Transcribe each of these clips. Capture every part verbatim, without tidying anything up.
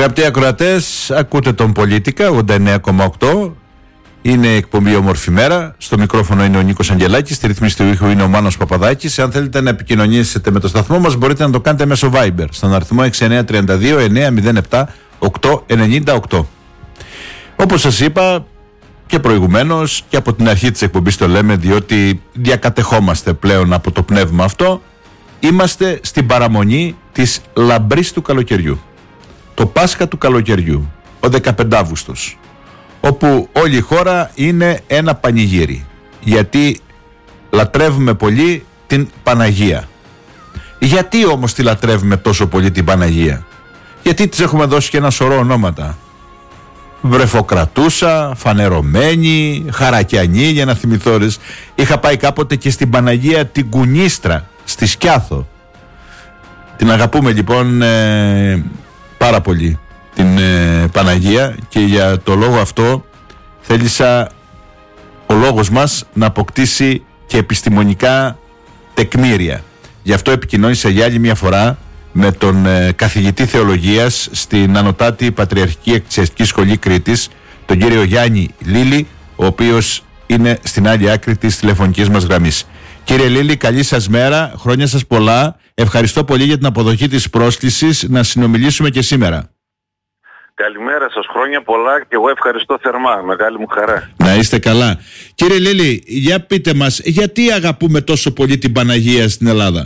Αγαπητοί ακροατές, ακούτε τον Πολίτικα ογδόντα εννέα κόμμα οκτώ. Είναι εκπομπή Όμορφη Μέρα. Στο μικρόφωνο είναι ο Νίκος Αγγελάκης. Στη ρύθμιση του ήχου είναι ο Μάνος Παπαδάκης. Αν θέλετε να επικοινωνήσετε με το σταθμό μας, μπορείτε να το κάνετε μέσω Viber στον αριθμό έξι εννέα τρία δύο εννέα μηδέν επτά οκτώ εννιά οκτώ. Όπως σας είπα και προηγουμένως και από την αρχή της εκπομπής το λέμε, διότι διακατεχόμαστε πλέον από το πνεύμα αυτό. Είμαστε στην παραμονή της λαμπρής του καλοκαιριού. Το Πάσχα του καλοκαιριού, ο δεκαπέντε Αυγούστος, όπου όλη η χώρα είναι ένα πανηγύρι, γιατί λατρεύουμε πολύ την Παναγία. Γιατί όμως τη λατρεύουμε τόσο πολύ την Παναγία? Γιατί της έχουμε δώσει και ένα σωρό ονόματα. Βρεφοκρατούσα, Φανερωμένη, Χαρακιανή, για να θυμηθώρες. Είχα πάει κάποτε και στην Παναγία την Κουνίστρα, στη Σκιάθο. Την αγαπούμε λοιπόν ε, πάρα πολύ την ε, Παναγία, και για το λόγο αυτό θέλησα ο λόγος μας να αποκτήσει και επιστημονικά τεκμήρια. Γι' αυτό επικοινώνησα για άλλη μια φορά με τον ε, καθηγητή θεολογίας στην Ανωτάτη Πατριαρχική Εκκλησιαστική Σχολή Κρήτης, τον κύριο Γιάννη Λίλη, ο οποίος είναι στην άλλη άκρη της τηλεφωνικής μας γραμμής. Κύριε Λίλη, καλή σας μέρα, χρόνια σας πολλά. Ευχαριστώ πολύ για την αποδοχή της πρόσκλησης να συνομιλήσουμε και σήμερα. Καλημέρα σας, χρόνια πολλά, και εγώ ευχαριστώ θερμά, μεγάλη μου χαρά. Να είστε καλά. Κύριε Λίλη, για πείτε μας, γιατί αγαπούμε τόσο πολύ την Παναγία στην Ελλάδα?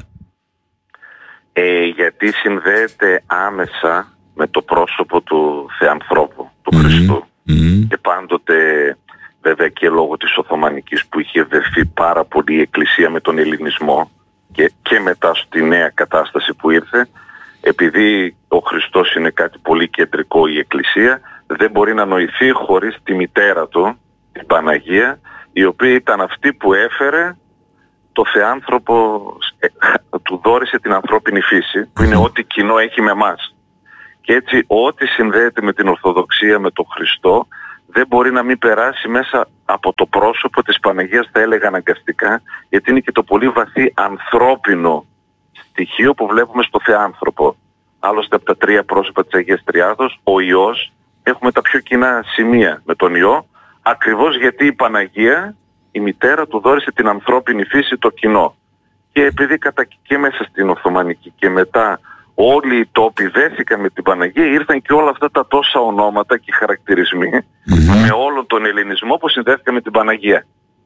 Ε, γιατί συνδέεται άμεσα με το πρόσωπο του Θεανθρώπου, του mm-hmm. Χριστού. Mm-hmm. Και πάντοτε, βέβαια και λόγω της Οθωμανικής, που είχε δεχθεί πάρα πολύ η Εκκλησία με τον Ελληνισμό, και, και μετά στη νέα κατάσταση που ήρθε, επειδή ο Χριστός είναι κάτι πολύ κεντρικό, η Εκκλησία δεν μπορεί να νοηθεί χωρίς τη μητέρα του, την Παναγία, η οποία ήταν αυτή που έφερε το Θεάνθρωπο, ε, του δώρισε την ανθρώπινη φύση, που είναι ό,τι κοινό έχει με εμάς. Και έτσι ό,τι συνδέεται με την Ορθοδοξία, με τον Χριστό, δεν μπορεί να μην περάσει μέσα από το πρόσωπο της Παναγίας, θα έλεγα αναγκαστικά, γιατί είναι και το πολύ βαθύ ανθρώπινο στοιχείο που βλέπουμε στο Θεάνθρωπο. Άλλωστε από τα τρία πρόσωπα της Αγίας Τριάδος, ο Υιός, έχουμε τα πιο κοινά σημεία με τον Υιό, ακριβώς γιατί η Παναγία, η μητέρα, του δώρισε την ανθρώπινη φύση, το κοινό. Και επειδή κατά και μέσα στην Οθωμανική και μετά όλοι οι τόποι δέθηκαν με την Παναγία, ήρθαν και όλα αυτά τα τόσα ονόματα και χαρακτηρισμοί mm-hmm. με όλο τον ελληνισμό που συνδέθηκαν με την Παναγία.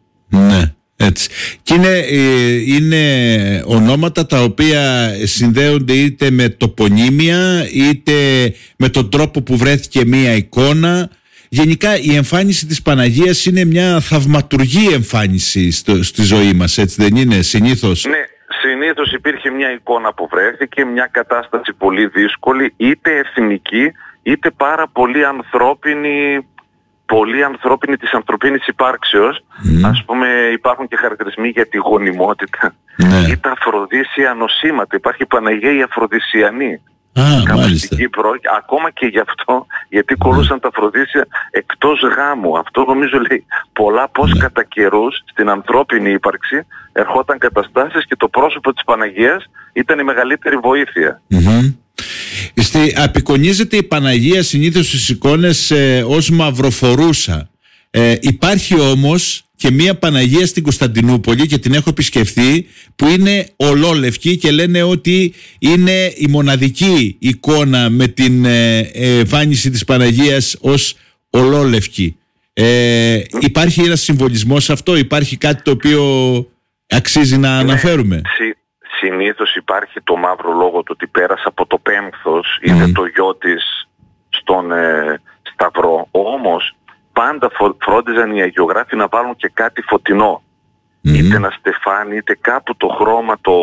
Ναι, έτσι. Και είναι, είναι ονόματα τα οποία συνδέονται είτε με τοπονύμια, είτε με τον τρόπο που βρέθηκε μία εικόνα. Γενικά η εμφάνιση της Παναγίας είναι μια θαυματουργή εμφάνιση στο, στη ζωή μας, έτσι δεν είναι συνήθως? Ναι, συνήθως υπήρχε μια εικόνα που βρέθηκε, μια κατάσταση πολύ δύσκολη, είτε εθνική, είτε πάρα πολύ ανθρώπινη, πολύ ανθρώπινη της ανθρωπίνης υπάρξεως. Mm. Ας πούμε, υπάρχουν και χαρακτηρισμοί για τη γονιμότητα ναι. ή τα αφροδίσια νοσήματα. Υπάρχει η Παναγία η Αφροδισιανή. Ah, προ... Ακόμα και γι' αυτό, γιατί κολούσαν τα Αφροδίσια εκτός γάμου. Αυτό νομίζω λέει πολλά πως κατά καιρούς στην ανθρώπινη ύπαρξη ερχόταν καταστάσεις και το πρόσωπο της Παναγίας ήταν η μεγαλύτερη βοήθεια. Mm-hmm. Στη, απεικονίζεται η Παναγία συνήθως στις εικόνες ε, ως μαυροφορούσα. Ε, υπάρχει όμως και μία Παναγία στην Κωνσταντινούπολη, και την έχω επισκεφθεί, που είναι ολόλευκη, και λένε ότι είναι η μοναδική εικόνα με την εμφάνιση της Παναγίας ως ολόλευκη. Ε, υπάρχει ένας συμβολισμός σε αυτό? Υπάρχει κάτι το οποίο αξίζει να αναφέρουμε? Ναι, συ, συνήθως υπάρχει το μαύρο λόγο του ότι πέρασε από το πένθος, mm. είδε το γιο της στον ε, Σταυρό. Όμως πάντα φρόντιζαν οι αγιογράφοι να βάλουν και κάτι φωτεινό. Mm-hmm. Είτε ένα στεφάνι, είτε κάπου το χρώμα το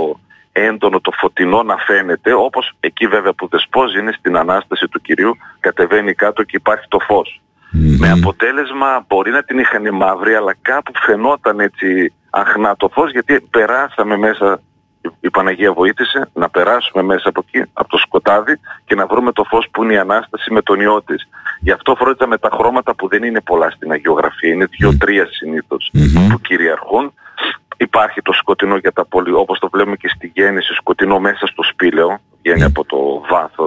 έντονο, το φωτεινό να φαίνεται, όπως εκεί βέβαια που δεσπόζει είναι στην Ανάσταση του Κυρίου, κατεβαίνει κάτω και υπάρχει το φως. Mm-hmm. Με αποτέλεσμα μπορεί να την είχαν μαύρη, αλλά κάπου φαινόταν έτσι αχνά το φως, γιατί περάσαμε μέσα, η Παναγία βοήθησε να περάσουμε μέσα από εκεί, από το σκοτάδι, και να βρούμε το φως που είναι η Ανάσταση με τον Υιό της. Γι' αυτό φρόντιζα με τα χρώματα που δεν είναι πολλά στην αγιογραφία, είναι δύο-τρία συνήθως mm-hmm. που κυριαρχούν. Υπάρχει το σκοτεινό για τα πολύ, όπως το βλέπουμε και στη γέννηση, σκοτεινό μέσα στο σπήλαιο, βγαίνει από το βάθος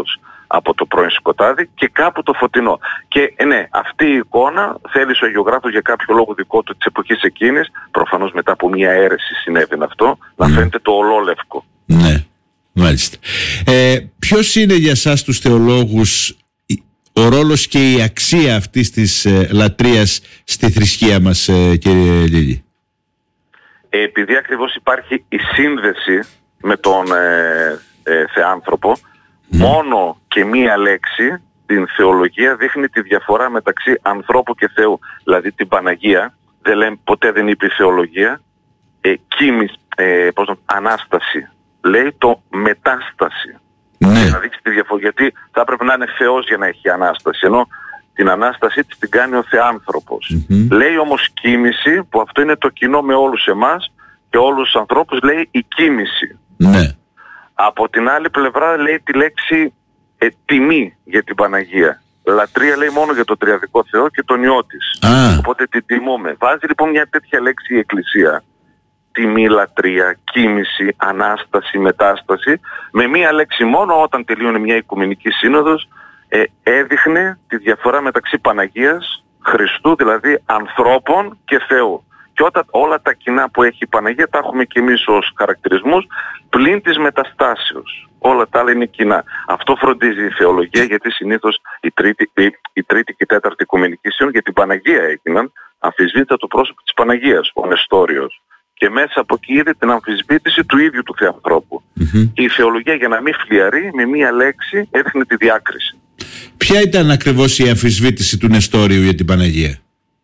από το πρώην Σκοτάδι και κάπου το Φωτεινό. Και ε, ναι, αυτή η εικόνα θέλησε ο γεωγράφος για κάποιο λόγο δικό του της εποχής εκείνης, προφανώς μετά από μια αίρεση συνέβαινε αυτό, mm. να φαίνεται το ολόλευκο. Ναι, μάλιστα. Ε, ποιος είναι για σας τους θεολόγους ο ρόλος και η αξία αυτής της ε, λατρείας στη θρησκεία μας, ε, κύριε Λίλη? Ε, επειδή ακριβώς υπάρχει η σύνδεση με τον ε, ε, θεάνθρωπο, mm. μόνο και μία λέξη, την θεολογία, δείχνει τη διαφορά μεταξύ ανθρώπου και Θεού. Δηλαδή την Παναγία, δεν λέμε, ποτέ δεν είπε η θεολογία, ε, κοίμης, ε, πώς να, Ανάσταση. Λέει το μετάσταση. Ναι. Για να δείξει τη διαφορά, γιατί θα έπρεπε να είναι Θεός για να έχει Ανάσταση, ενώ την Ανάστασή της την κάνει ο Θεάνθρωπος. Mm-hmm. Λέει όμως κοίμηση, που αυτό είναι το κοινό με όλους εμάς και όλους τους ανθρώπους, λέει η κοίμηση. Ναι. Από την άλλη πλευρά λέει τη λέξη ε, τιμή για την Παναγία. Λατρεία λέει μόνο για τον Τριαδικό Θεό και τον Υιό της. Ah. Οπότε την τιμούμε. Βάζει λοιπόν μια τέτοια λέξη η Εκκλησία. Τιμή, λατρεία, κοίμηση, Ανάσταση, μετάσταση. Με μία λέξη μόνο, όταν τελείωνε μια Οικουμενική Σύνοδος, ε, έδειχνε τη διαφορά μεταξύ Παναγίας, Χριστού, δηλαδή ανθρώπων και Θεού. Και όταν όλα τα κοινά που έχει η Παναγία τα έχουμε και εμείς ως χαρακτηρισμούς, πλην της μεταστάσεως. Όλα τα άλλα είναι κοινά. Αυτό φροντίζει η θεολογία, γιατί συνήθως η τρίτη, η, η τρίτη και η τέταρτη Οικουμενική Σύνοδο για την Παναγία έγιναν, αμφισβήτητα το πρόσωπο της Παναγίας, ο Νεστόριος. Και μέσα από εκεί είδε την αμφισβήτηση του ίδιου του Θεανθρώπου. Mm-hmm. Και η θεολογία, για να μην φλιαρεί, με μία λέξη έδειχνε τη διάκριση. Ποια ήταν ακριβώς η αμφισβήτηση του Νεστόριου για την Παναγία?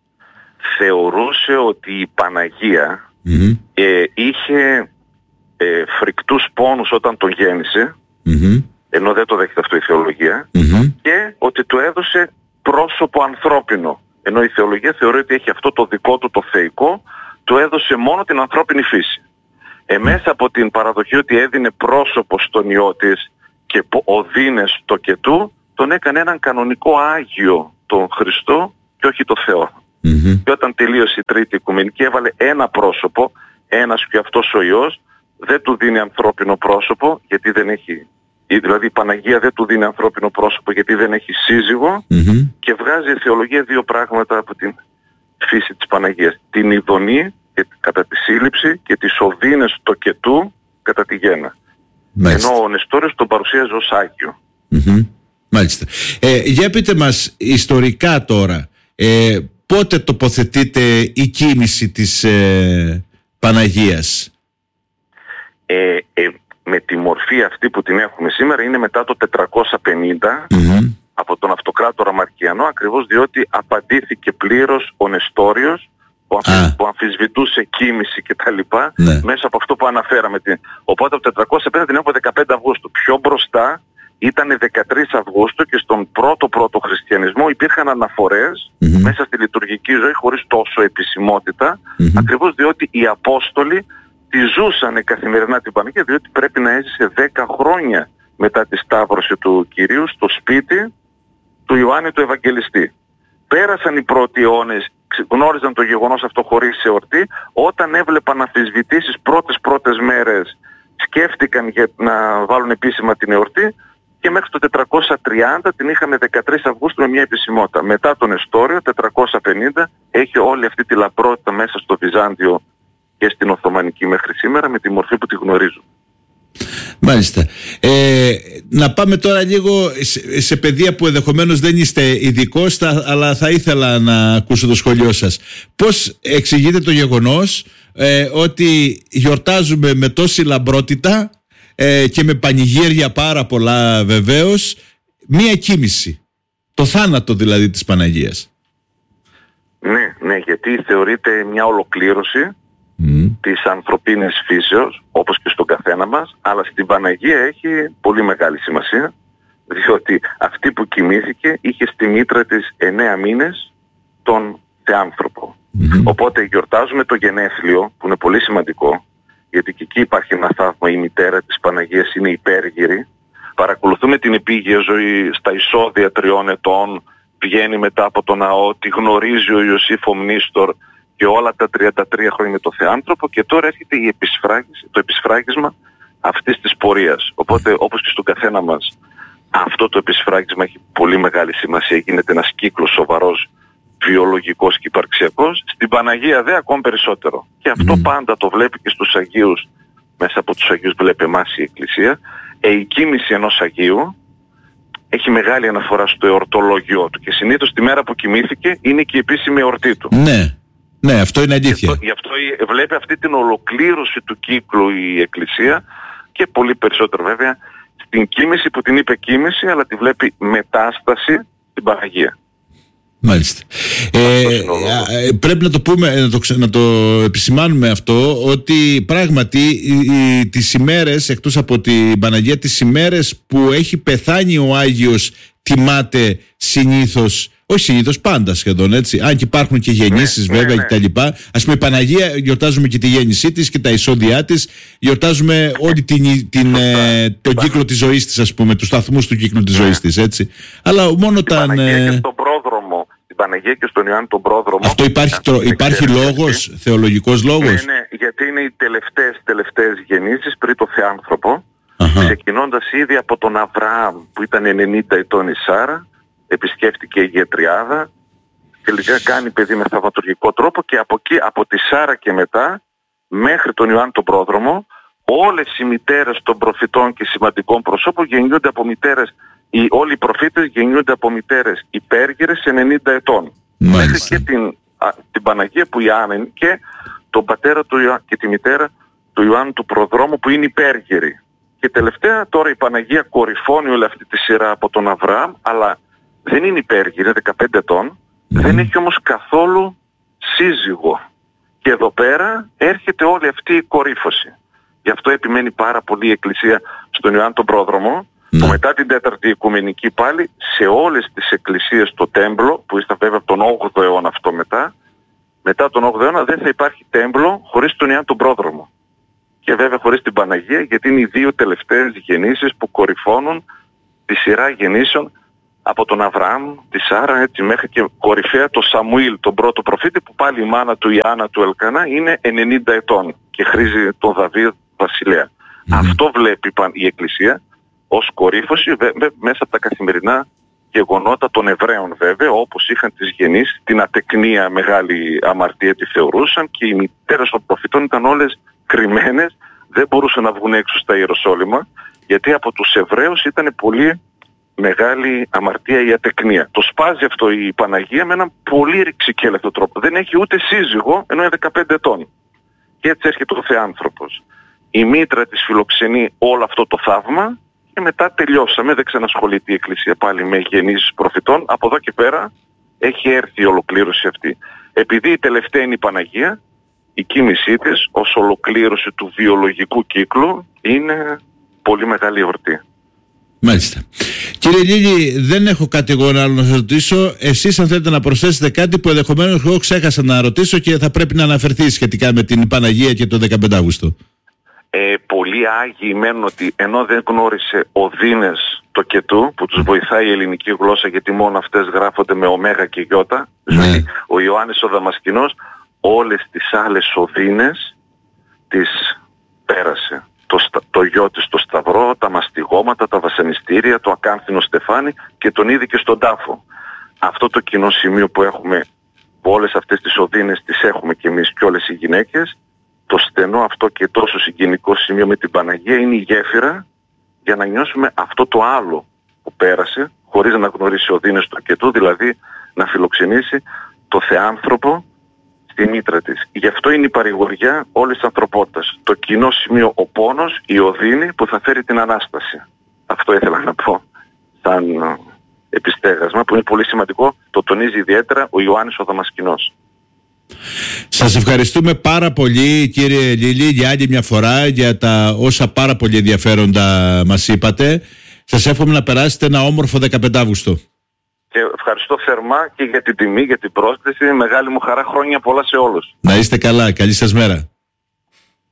Θεωρούσε ότι η Παναγία mm-hmm. ε, είχε ε, φρικτούς πόνους όταν τον γέννησε, mm-hmm. ενώ δεν το δέχεται αυτό η θεολογία, mm-hmm. και ότι του έδωσε πρόσωπο ανθρώπινο, ενώ η θεολογία θεωρεί ότι έχει αυτό το δικό του το θεϊκό, του έδωσε μόνο την ανθρώπινη φύση. Ε, μέσα από την παραδοχή ότι έδινε πρόσωπο στον Υιό της και οδύνες το κετού, τον έκανε έναν κανονικό Άγιο τον Χριστό και όχι το Θεό. Mm-hmm. Και όταν τελείωσε η Τρίτη Οικουμενική έβαλε ένα πρόσωπο, ένας και αυτός ο Υιός, δεν του δίνει ανθρώπινο πρόσωπο γιατί δεν έχει, δηλαδή η Παναγία δεν του δίνει ανθρώπινο πρόσωπο γιατί δεν έχει σύζυγο, mm-hmm. και βγάζει η θεολογία δύο πράγματα από την φύση της Παναγίας. Την ειδονή κατά τη σύλληψη και τις οδύνες το κετού κατά τη γέννα. Μάλιστα. Ενώ ο Νεστόριος τον παρουσίαζε ως Άγιο. Mm-hmm. Μάλιστα. Ε, για πείτε μας ιστορικά τώρα, ε, πότε τοποθετείται η κοίμηση της ε, Παναγίας? Ε, ε, με τη μορφή αυτή που την έχουμε σήμερα είναι μετά το τετρακόσια πενήντα, mm-hmm. από τον Αυτοκράτορα Μαρκιανό, ακριβώς διότι απαντήθηκε πλήρως ο Νεστόριος που, αμφι... που αμφισβητούσε κοίμηση και τα λοιπά, ναι. μέσα από αυτό που αναφέραμε. Οπότε από το τετρακόσια πέντε την έχουμε δεκαπέντε Αυγούστου. Πιο μπροστά ήταν δεκατρείς Αυγούστου και στον πρώτο πρώτο χριστιανισμό υπήρχαν αναφορές mm-hmm. μέσα στη λειτουργική ζωή χωρίς τόσο επισημότητα, mm-hmm. ακριβώς διότι οι Απόστολοι τη ζούσαν καθημερινά την Παναγία, διότι πρέπει να έζησε δέκα χρόνια μετά τη σταύρωση του Κυρίου στο σπίτι του Ιωάννη του Ευαγγελιστή. Πέρασαν οι πρώτοι αιώνες, γνώριζαν το γεγονός αυτό χωρίς εορτή, όταν έβλεπαν αμφισβητήσεις πρώτες πρώτες μέρες σκέφτηκαν για να βάλουν επίσημα την εορτή και μέχρι το τετρακόσια τριάντα την είχαμε δεκατρείς Αυγούστου με μια επισημότητα. Μετά τον Νεστόριο, τετρακόσια πενήντα, έχει όλη αυτή τη λαπρότητα μέσα στο Βυζάντιο και στην Οθωμανική μέχρι σήμερα με τη μορφή που τη γνωρίζουν. Μάλιστα. Ε, να πάμε τώρα λίγο σε, σε παιδεία που ενδεχομένως δεν είστε ειδικός, αλλά θα ήθελα να ακούσω το σχόλιο σας. Πώς εξηγείτε το γεγονός ε, ότι γιορτάζουμε με τόση λαμπρότητα ε, και με πανηγύρια πάρα πολλά βεβαίως μία κοίμηση, το θάνατο δηλαδή της Παναγίας? Ναι, ναι, γιατί θεωρείται μια ολοκλήρωση Mm. της ανθρωπίνης φύσεως, όπως και στον καθένα μας, αλλά στην Παναγία έχει πολύ μεγάλη σημασία, διότι αυτή που κοιμήθηκε είχε στη μήτρα της εννέα μήνες τον Θεάνθρωπο. Mm-hmm. Οπότε γιορτάζουμε το γενέθλιο, που είναι πολύ σημαντικό, γιατί και εκεί υπάρχει ένα θαύμα, η μητέρα της Παναγίας είναι υπέργυρη. Παρακολουθούμε την επίγεια ζωή στα εισόδια τριών ετών, βγαίνει μετά από τον ναό, τη γνωρίζει ο Ιωσήφ ο Μνήστορ και όλα τα τριάντα τρία χρόνια με το Θεάνθρωπο, και τώρα έρχεται η επισφράγιση, το επισφράγισμα αυτής της πορείας. Οπότε όπως και στον καθένα μας Αυτό το επισφράγισμα έχει πολύ μεγάλη σημασία. Γίνεται ένας κύκλος σοβαρός, βιολογικός και υπαρξιακός. Στην Παναγία δε ακόμη περισσότερο. Και αυτό mm. πάντα το βλέπει και στους Αγίους. Μέσα από τους Αγίους βλέπει εμάς η Εκκλησία. Ε, η κοίμηση ενός Αγίου έχει μεγάλη αναφορά στο εορτολόγιο του. Και συνήθως τη μέρα που κοιμήθηκε είναι και η επίσημη εορτή του. Ναι, ναι, αυτό είναι αλήθεια. Γι' αυτό, γι' αυτό βλέπει αυτή την ολοκλήρωση του κύκλου η Εκκλησία και πολύ περισσότερο βέβαια στην κοίμηση που την είπε κοίμηση, αλλά τη βλέπει μετάσταση στην Παναγία. Μάλιστα. Ε, ε, πρέπει να το πούμε, να το, να το επισημάνουμε αυτό, ότι πράγματι οι, οι, τις ημέρες, εκτός από την Παναγία, τις ημέρες που έχει πεθάνει ο Άγιος τιμάται συνήθως, όχι συνήθως, πάντα σχεδόν, έτσι. Αν και υπάρχουν και γεννήσεις ναι, βέβαια ναι, ναι. και τα λοιπά. Ας πούμε η Παναγία γιορτάζουμε και τη γέννησή της και τα εισόδια της, γιορτάζουμε όλη την, την, ε, τον κύκλο της ζωής της, ας πούμε, τους σταθμούς του κύκλου της ναι. ζωής της, έτσι. Αλλά μόνο την τα... Παναγία ε... και στον πρόδρομο, την Παναγία και στον Ιωάννη τον πρόδρομο. Αυτό υπάρχει, τρο... υπάρχει λόγος, γιατί... θεολογικός λόγος. Ναι, ναι, γιατί είναι οι τελευταίες, τελευταίες γεννήσεις πριν το Θεάνθρωπο, uh-huh. ξεκινώντας ήδη από τον Αβραάμ που ήταν ενενήντα ετών η Σάρα, επισκέφτηκε η Γετριάδα, τελικά κάνει παιδί με θαυματουργικό τρόπο και από εκεί, από τη Σάρα και μετά, μέχρι τον Ιωάννη τον πρόδρομο, όλες οι μητέρες των προφητών και σημαντικών προσώπων γεννιούνται από μητέρες, οι, όλοι οι προφήτες γεννιούνται από μητέρες υπέργυρες ενενήντα ετών. Μέχρι και την, α, την Παναγία που Ιωάννη και τον πατέρα του Ιωάννη και τη μητέρα του Ιωάννου του προδρόμου που είναι υπέργυρη. Και τελευταία τώρα η Παναγία κορυφώνει όλη αυτή τη σειρά από τον Αβραάμ, αλλά δεν είναι υπέργυρη, είναι δεκαπέντε ετών, mm. δεν έχει όμως καθόλου σύζυγο. Και εδώ πέρα έρχεται όλη αυτή η κορύφωση. Γι' αυτό επιμένει πάρα πολύ η Εκκλησία στον Ιωάννη τον πρόδρομο, mm. που μετά την τέταρτη οικουμενική πάλι σε όλες τις εκκλησίες στο τέμπλο, που ήταν βέβαια από τον όγδοο αιώνα αυτό μετά, μετά τον όγδοο αιώνα δεν θα υπάρχει τέμπλο χωρίς τον Ιωάννη τον πρόδρομο. Και βέβαια χωρίς την Παναγία, γιατί είναι οι δύο τελευταίες γεννήσεις που κορυφώνουν τη σειρά γεννήσεων από τον Αβραάμ, τη Σάρα, έτσι μέχρι και κορυφαία το Σαμουήλ, τον πρώτο προφήτη, που πάλι η μάνα του Ιάννα του Ελκανά είναι ενενήντα ετών και χρήζει τον Δαβίδ βασιλέα. Mm-hmm. Αυτό βλέπει η Εκκλησία ως κορύφωση βε, βε, μέσα από τα καθημερινά γεγονότα των Εβραίων βέβαια, όπως είχαν τις γεννήσεις, την ατεκνία μεγάλη αμαρτία τη θεωρούσαν και οι μητέρες των προφητών ήταν όλες κρυμμένες, δεν μπορούσαν να βγουν έξω στα Ιεροσόλυμα, γιατί από τους Εβραίους ήταν πολύ μεγάλη αμαρτία η ατεκνία. Το σπάζει αυτό η Παναγία με έναν πολύ ρηξικέλευτο τρόπο. Δεν έχει ούτε σύζυγο, ενώ είναι δεκαπέντε ετών. Και έτσι έρχεται ο Θεάνθρωπος. Η μήτρα της φιλοξενεί όλο αυτό το θαύμα και μετά τελειώσαμε. Δεν ξανασχολείται η Εκκλησία πάλι με γεννήσεις προφητών. Από εδώ και πέρα έχει έρθει η ολοκλήρωση αυτή. Επειδή η τελευταία είναι η Παναγία, η κοίμησή της ως ολοκλήρωση του βιολογικού κύκλου είναι πολύ μεγάλη εορτή. Μάλιστα. Κύριε Λίλη, δεν έχω κάτι εγώ άλλο να σας ρωτήσω. Εσείς αν θέλετε να προσθέσετε κάτι που ενδεχομένως εγώ ξέχασα να ρωτήσω και θα πρέπει να αναφερθεί σχετικά με την Παναγία και το δεκαπέντε Αυγούστου. Ε, πολλοί Άγιοι μένουν ότι ενώ δεν γνώρισε ο Δίνες το Κετού, που τους βοηθάει η ελληνική γλώσσα γιατί μόνο αυτές γράφονται με ωμέγα και γιώτα, δηλαδή ο Ιωάννης ο Δαμασκηνός όλες τις άλλες οδύνες τις πέρασε. Το, το γιο της στο Σταυρό, τα μαστιγώματα, τα βασανιστήρια, το ακάνθινο στεφάνι και τον είδε και στον τάφο. Αυτό το κοινό σημείο που έχουμε, που όλες αυτές τις οδύνες τις έχουμε και εμείς και όλες οι γυναίκες, το στενό αυτό και τόσο συγγενικό σημείο με την Παναγία είναι η γέφυρα για να νιώσουμε αυτό το άλλο που πέρασε, χωρίς να γνωρίσει οδύνες του Αρκετού, δηλαδή να φιλοξενήσει το Θεάνθρωπο στη μήτρα της. Γι' αυτό είναι η παρηγοριά όλης της ανθρωπότητας. Το κοινό σημείο, ο πόνος, η οδύνη που θα φέρει την Ανάσταση. Αυτό ήθελα να πω σαν επιστέγασμα που είναι πολύ σημαντικό. Το τονίζει ιδιαίτερα ο Ιωάννης ο Δαμασκηνός. Σας ευχαριστούμε πάρα πολύ κύριε Λίλη για άλλη μια φορά για τα όσα πάρα πολύ ενδιαφέροντα μας είπατε. Σας εύχομαι να περάσετε ένα όμορφο δεκαπέντε Αυγούστου. Και ευχαριστώ θερμά και για την τιμή, για την πρόσκληση. Μεγάλη μου χαρά, χρόνια πολλά σε όλους. Να είστε καλά, καλή σας μέρα.